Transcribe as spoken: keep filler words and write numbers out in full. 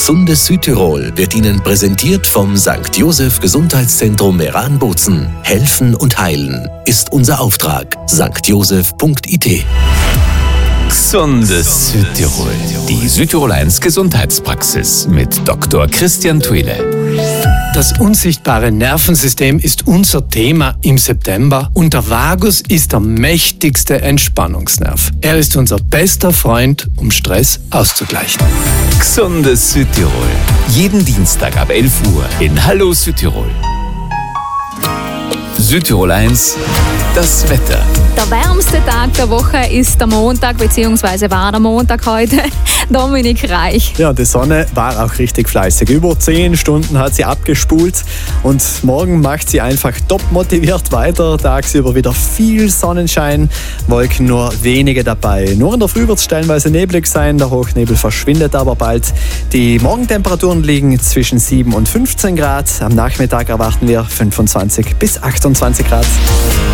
Gesundes Südtirol wird Ihnen präsentiert vom Sankt Joseph Gesundheitszentrum Meran-Bozen. Helfen und heilen ist unser Auftrag. sankt joseph punkt i t. Gesundes Südtirol. Die Südtirol eins Gesundheitspraxis mit Doktor Christian Thuile. Das unsichtbare Nervensystem ist unser Thema im September und der Vagus ist der mächtigste Entspannungsnerv. Er ist unser bester Freund, um Stress auszugleichen. Gesundes Südtirol. Jeden Dienstag ab elf Uhr in Hallo Südtirol. Südtirol eins, das Wetter. Der wärmste Tag der Woche ist der Montag, beziehungsweise war der Montag heute. Dominik Reich. Ja, die Sonne war auch richtig fleißig. Über zehn Stunden hat sie abgespult und morgen macht sie einfach top motiviert weiter. Tagsüber wieder viel Sonnenschein, Wolken nur wenige dabei. Nur in der Früh wird es stellenweise neblig sein, der Hochnebel verschwindet aber bald. Die Morgentemperaturen liegen zwischen sieben und fünfzehn Grad. Am Nachmittag erwarten wir fünfundzwanzig bis achtundzwanzig Grad.